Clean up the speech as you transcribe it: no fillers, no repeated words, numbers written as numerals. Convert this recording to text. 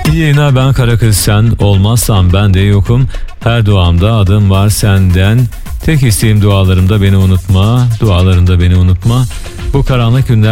İyi yayınlar, ben Karakız, sen olmazsan ben de yokum. Her duamda adım var senden. Tek isteğim dualarımda beni unutma. Dualarında beni unutma. Bu karanlık günler